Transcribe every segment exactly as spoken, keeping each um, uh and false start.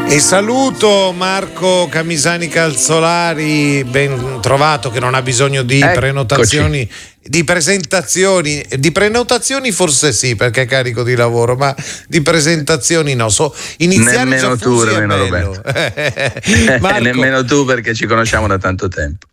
E saluto Marco Camisani Calzolari, ben trovato, che non ha bisogno di Eccoci. prenotazioni, di presentazioni, di prenotazioni forse sì perché è carico di lavoro, ma di presentazioni no. So, iniziare Nemmeno già tu, fusi è nemmeno bello. Roberto. Nemmeno tu, perché ci conosciamo da tanto tempo.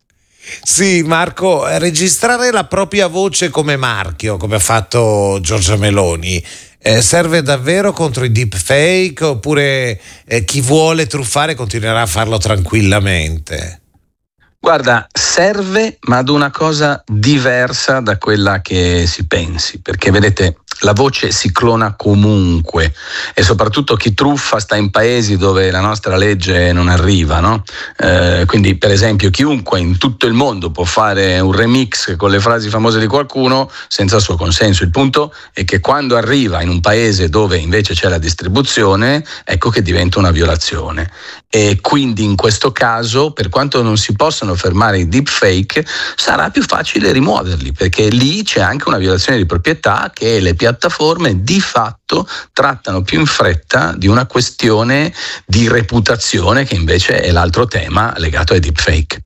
Sì, Marco, registrare la propria voce come marchio, come ha fatto Giorgia Meloni, eh, serve davvero contro i deepfake oppure eh, chi vuole truffare continuerà a farlo tranquillamente? Guarda, serve, ma ad una cosa diversa da quella che si pensi, perché vedete, la voce si clona comunque e soprattutto chi truffa sta in paesi dove la nostra legge non arriva, no? Eh, quindi per esempio chiunque in tutto il mondo può fare un remix con le frasi famose di qualcuno senza il suo consenso. Il punto è che quando arriva in un paese dove invece c'è la distribuzione, ecco che diventa una violazione. E quindi in questo caso, per quanto non si possano fermare i deepfake, sarà più facile rimuoverli, perché lì c'è anche una violazione di proprietà che le piattaforme di fatto trattano più in fretta di una questione di reputazione, che invece è l'altro tema legato ai deepfake.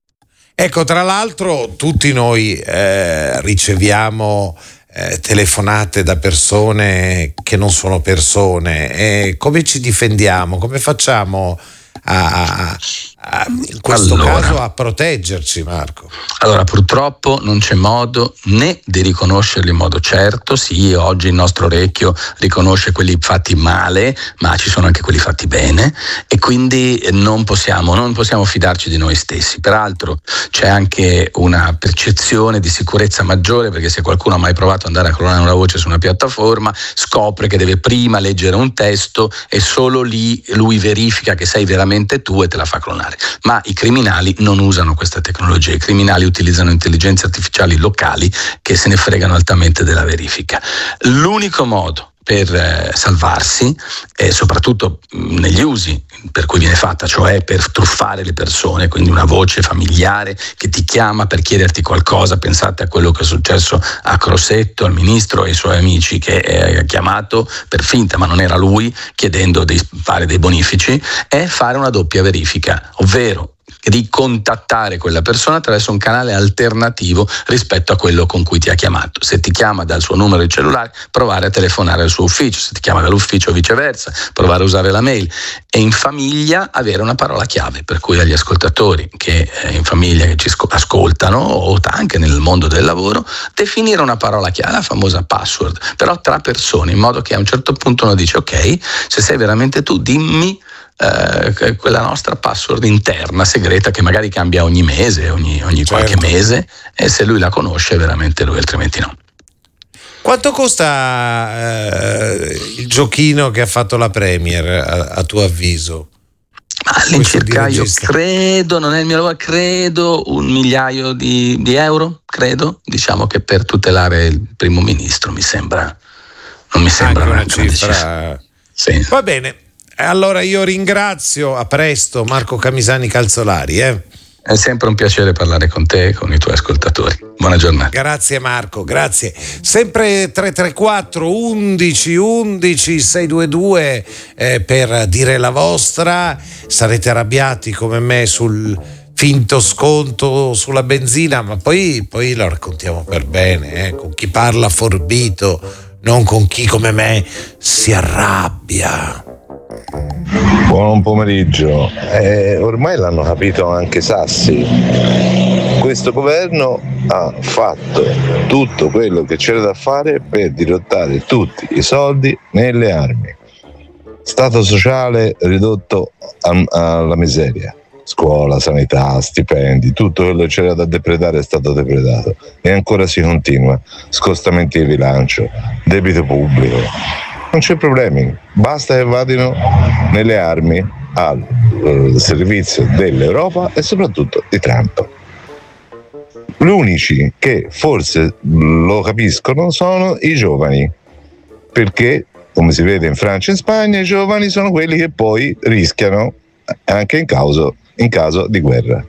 Ecco, tra l'altro tutti noi eh, riceviamo eh, telefonate da persone che non sono persone, e come ci difendiamo? Come facciamo a, a, a, in questo allora, caso a proteggerci, Marco? Allora, purtroppo non c'è modo né di riconoscerli in modo certo. Sì, oggi il nostro orecchio riconosce quelli fatti male, ma ci sono anche quelli fatti bene, e quindi non possiamo, non possiamo fidarci di noi stessi. Peraltro c'è anche una percezione di sicurezza maggiore, perché se qualcuno ha mai provato ad andare a clonare una voce su una piattaforma, scopre che deve prima leggere un testo e solo lì lui verifica che sei veramente tu e te la fa clonare. Ma i criminali non usano questa tecnologia, i criminali utilizzano intelligenze artificiali locali che se ne fregano altamente della verifica. L'unico modo per eh, salvarsi, e soprattutto mh, negli usi per cui viene fatta, cioè per truffare le persone, quindi una voce familiare che ti chiama per chiederti qualcosa. Pensate a quello che è successo a Crosetto, al ministro e ai suoi amici, che ha chiamato per finta, ma non era lui, chiedendo di fare dei bonifici, è fare una doppia verifica, ovvero di contattare quella persona attraverso un canale alternativo rispetto a quello con cui ti ha chiamato. Se ti chiama dal suo numero di cellulare, provare a telefonare al suo ufficio; se ti chiama dall'ufficio viceversa, provare a usare la mail. E in famiglia avere una parola chiave, per cui agli ascoltatori che eh, in famiglia che ci ascoltano, o anche nel mondo del lavoro, definire una parola chiave, la famosa password, però tra persone, in modo che a un certo punto uno dice: ok, se sei veramente tu, dimmi Uh, quella nostra password interna segreta, che magari cambia ogni mese, ogni, ogni certo. qualche mese, e se lui la conosce è veramente lui, altrimenti no. Quanto costa uh, il giochino che ha fatto la Premier, a, a tuo avviso? All'incirca, io credo, non è il mio lavoro, credo un migliaio di, di euro, credo. Diciamo che per tutelare il primo ministro mi sembra, non mi sembra anche una, una cifra. Sì. Va bene. Allora io ringrazio, a presto, Marco Camisani Calzolari. Eh. È sempre un piacere parlare con te e con i tuoi ascoltatori. Buona giornata. Grazie Marco, grazie. Sempre tre tre quattro undici undici seicentodventidue eh, per dire la vostra. Sarete arrabbiati come me sul finto sconto sulla benzina, ma poi, poi lo raccontiamo per bene, eh, con chi parla forbito, non con chi come me si arrabbia. Buon pomeriggio. Eh, ormai l'hanno capito anche Sassi. Questo governo ha fatto tutto quello che c'era da fare per dirottare tutti i soldi nelle armi. Stato sociale ridotto a, alla miseria. Scuola, sanità, stipendi, tutto quello che c'era da depredare è stato depredato. E ancora si continua. Scostamenti di bilancio, debito pubblico. Non c'è problemi, basta che vadino nelle armi al eh, servizio dell'Europa e soprattutto di Trump. Gli unici che forse lo capiscono sono i giovani, perché, come si vede in Francia e in Spagna, i giovani sono quelli che poi rischiano anche in caso, in caso di guerra.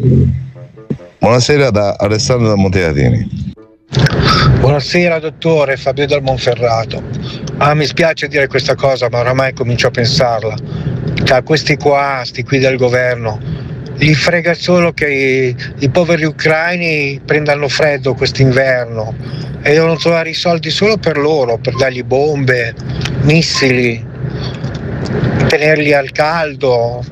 Buonasera da Alessandro da Monteatini. Buonasera dottore, Fabio dal Monferrato. Ah, mi spiace dire questa cosa, ma oramai comincio a pensarla. tra questi qua, sti qui del governo, gli frega solo che i, i poveri ucraini prendano freddo quest'inverno e devono trovare i soldi solo per loro, per dargli bombe, missili, tenerli al caldo.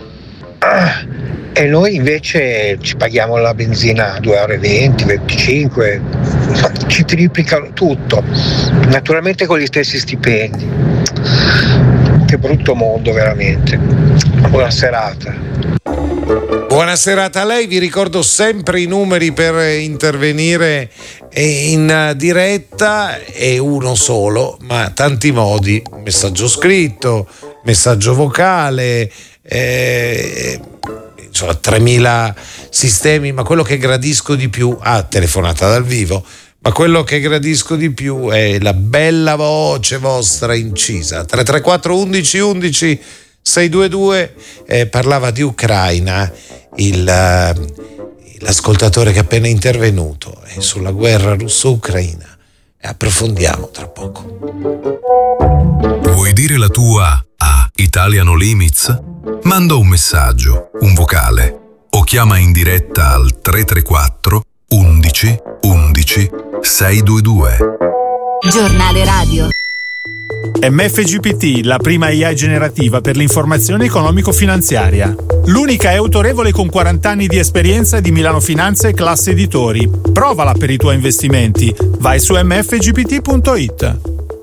E noi invece ci paghiamo la benzina a due euro e venti, venticinque, ci triplicano tutto, naturalmente con gli stessi stipendi. Che brutto mondo veramente. Buona serata. Buona serata a lei, vi ricordo sempre i numeri per intervenire in diretta, è uno solo, ma tanti modi: messaggio scritto, messaggio vocale, eh, insomma tremila sistemi, ma quello che gradisco di più, ah, telefonata dal vivo, ma quello che gradisco di più è la bella voce vostra incisa. Tre tre quattro undici undici sei due due. Eh, parlava di Ucraina il, uh, l'ascoltatore che è appena intervenuto, eh, sulla guerra russo-ucraina, e approfondiamo tra poco. Vuoi dire la tua a Italiano Limits? Manda un messaggio, un vocale, o chiama in diretta al tre tre quattro undici undici sei due due. Giornale radio. M F G P T, la prima I A generativa per l'informazione economico-finanziaria. L'unica è autorevole con quaranta anni di esperienza di Milano Finanza e Classe Editori. Provala per i tuoi investimenti. Vai su m f g p t punto i t.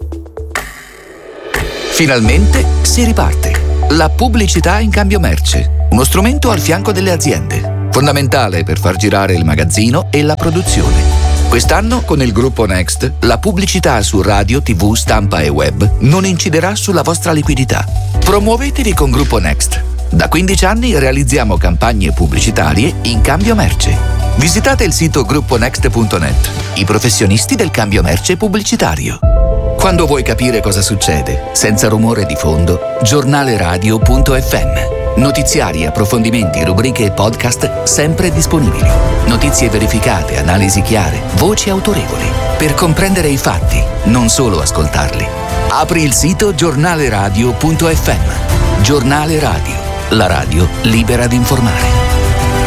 Finalmente si riparte. La pubblicità in cambio merce. Uno strumento al fianco delle aziende. Fondamentale per far girare il magazzino e la produzione. Quest'anno, con il gruppo Next, la pubblicità su radio, tivù, stampa e web non inciderà sulla vostra liquidità. Promuovetevi con Gruppo Next. Da quindici anni realizziamo campagne pubblicitarie in cambio merce. Visitate il sito gruppo next punto net, i professionisti del cambio merce pubblicitario. Quando vuoi capire cosa succede, senza rumore di fondo, giornale radio punto effe emme. Notiziari, approfondimenti, rubriche e podcast sempre disponibili. Notizie verificate, analisi chiare, voci autorevoli. Per comprendere i fatti, non solo ascoltarli. Apri il sito giornale radio punto effe emme. Giornale Radio, la radio libera di informare.